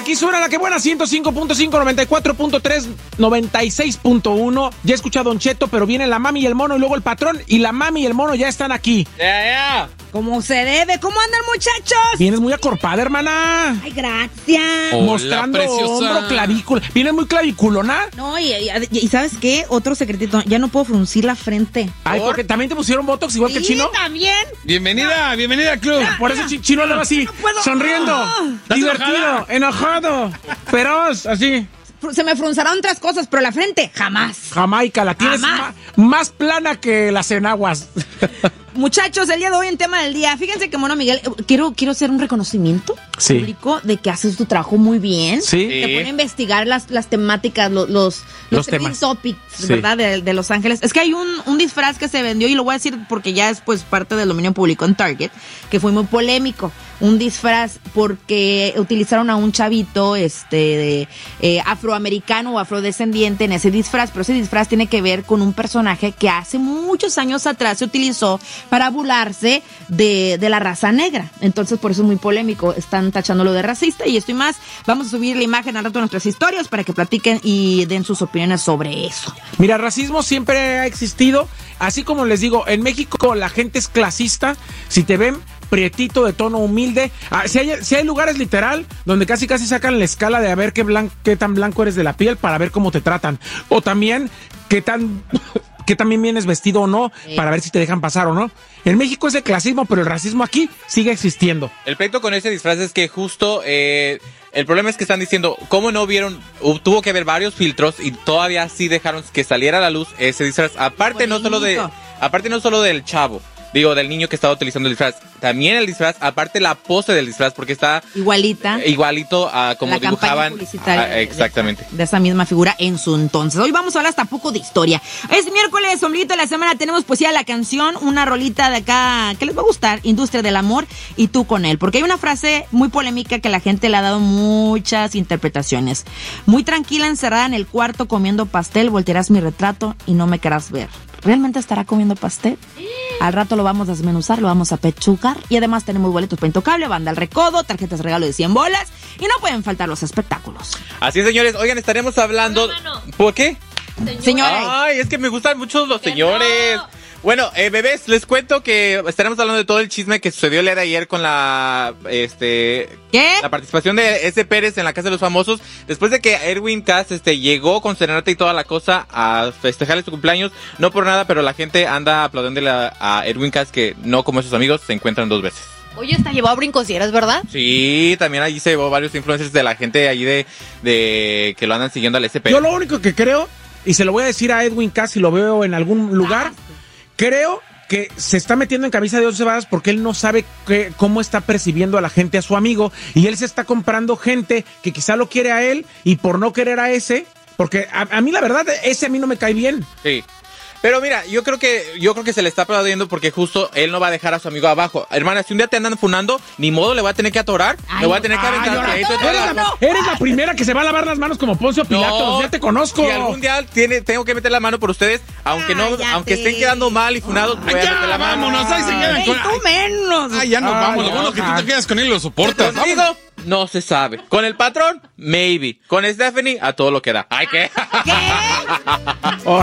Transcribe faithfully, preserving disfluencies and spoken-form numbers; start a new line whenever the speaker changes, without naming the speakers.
Aquí suena la que buena, ciento cinco punto cinco, noventa y cuatro punto tres, noventa y seis punto uno. Ya he escuchado a Don Cheto, pero viene la mami y el mono y luego el patrón. Y la mami y el mono ya están aquí.
Ya, yeah, ya. Yeah.
Como se debe. ¿Cómo andan, muchachos?
Vienes muy acorpada, hermana.
Ay, gracias.
Hola, mostrando preciosa. Hombro, clavícula. ¿Vienes muy claviculona?
No, y, y, y ¿sabes qué? Otro secretito. Ya no puedo fruncir la frente.
Ay, ¿por? Porque también te pusieron botox igual
sí,
que el Chino.
También.
Bienvenida, no. bienvenida al club.
Por eso Chino andaba así, no sonriendo, oh, divertido, enojado, feroz, así.
Se me frunzaron otras cosas, pero la frente, jamás.
Jamaica, la tienes ma- más plana que las enaguas.
Muchachos, el día de hoy en tema del día, fíjense que, Mono Miguel, quiero, quiero hacer un reconocimiento
sí.
público de que haces tu trabajo muy bien.
Sí.
Te pone a investigar las, las temáticas, los, los,
los,
los temas. topics, sí. ¿verdad? De, de Los Ángeles. Es que hay un, un disfraz que se vendió, y lo voy a decir porque ya es pues parte del dominio público en Target, que fue muy polémico. Un disfraz porque utilizaron a un chavito este de eh, afroamericano o afrodescendiente en ese disfraz, pero ese disfraz tiene que ver con un personaje que hace muchos años atrás se utilizó para burlarse de, de la raza negra. Entonces, por eso es muy polémico. Están tachándolo de racista y esto y más. Vamos a subir la imagen al rato de nuestras historias para que platiquen y den sus opiniones sobre eso.
Mira, racismo siempre ha existido. Así como les digo, en México la gente es clasista. Si te ven prietito, de tono humilde. Ah, si, hay, si hay lugares literal donde casi casi sacan la escala de a ver qué, blan, qué tan blanco eres de la piel para ver cómo te tratan. O también qué tan... que también vienes vestido o no, sí. para ver si te dejan pasar o no. En México es el clasismo, pero el racismo aquí sigue existiendo.
El pleito con ese disfraz es que justo eh, el problema es que están diciendo, ¿cómo no vieron? Uh, tuvo que haber varios filtros y todavía sí dejaron que saliera a la luz ese disfraz. Aparte no solo de, aparte no solo del chavo. Digo, del niño que estaba utilizando el disfraz. También el disfraz, aparte la pose del disfraz, porque está...
Igualita.
Eh, igualito a como
la
dibujaban.
Publicitaria
a, exactamente.
De, de esa misma figura en su entonces. Hoy vamos a hablar hasta poco de historia. Es miércoles, ombliguito de la semana, tenemos poesía de la canción, una rolita de acá que les va a gustar, Industria del Amor y Tú con Él. Porque hay una frase muy polémica que la gente le ha dado muchas interpretaciones. Muy tranquila, encerrada en el cuarto comiendo pastel, voltearás mi retrato y no me querrás ver. ¿Realmente estará comiendo pastel? Al rato lo vamos a desmenuzar, lo vamos a pechugar. Y además tenemos boletos para Intocable, Banda al Recodo, tarjetas de regalo de cien bolas. Y no pueden faltar los espectáculos.
Así es, señores. Oigan, estaremos hablando... ¿Por qué?
Señores.
Ay, es que me gustan mucho los señores. No. Bueno, eh, bebés, les cuento que estaremos hablando de todo el chisme que sucedió el día de ayer con la, este...
¿Qué?
La participación de S. Pérez en la Casa de los Famosos. Después de que Erwin Cass, este, llegó con serenata y toda la cosa a festejarle su cumpleaños. No por nada, pero la gente anda aplaudiéndole a, a Erwin Cass que no como esos amigos se encuentran dos veces.
Oye, hasta llevó a brincosieras, ¿verdad?
Sí, también allí se llevó varios influencers de la gente allí de, de que lo andan siguiendo al S. Pérez.
Yo lo único que creo, y se lo voy a decir a Edwin Cass si lo veo en algún lugar... Ah. Creo que se está metiendo en camisa de once varas porque él no sabe que, cómo está percibiendo a la gente, a su amigo, y él se está comprando gente que quizá lo quiere a él y por no querer a ese, porque a, a mí la verdad ese a mí no me cae bien.
Sí. Pero mira, yo creo que yo creo que se le está aplaudiendo porque justo él no va a dejar a su amigo abajo. Hermana, si un día te andan funando, ni modo, le va a tener que atorar, ay, le va a tener que aventar.
Ay, no, eres, la, eres la primera que se va a lavar las manos como Poncio Pilatos, no, ya te conozco.
Si algún día tiene, tengo que meter la mano por ustedes, aunque no, cállate. Aunque estén quedando mal y funados, voy
ya,
a meter la mano.
Vámonos, ahí se quedan
con... tú menos.
Ay, ya nos ay, vamos, lo bueno que tú te quedas con él y lo soportas.
Conmigo, no se sabe. Con el patrón, maybe. Con Stephanie, a todo lo que da. Ay, ¿qué?
¿Qué?
Oh.